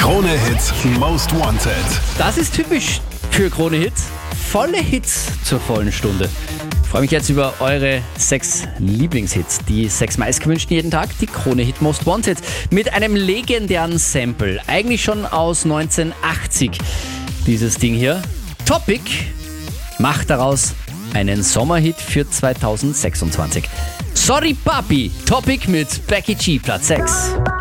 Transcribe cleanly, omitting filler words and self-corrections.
Krone Hits Most Wanted. Das ist typisch für Krone Hits. Volle Hits zur vollen Stunde. Ich freue mich jetzt über eure 6 Lieblingshits. Die 6 meistgewünschten jeden Tag, die Krone Hit Most Wanted. Mit einem legendären Sample. Eigentlich schon aus 1980. Dieses Ding hier. Topic macht daraus einen Sommerhit für 2026. Sorry Papi, Topic mit Becky G, Platz 6.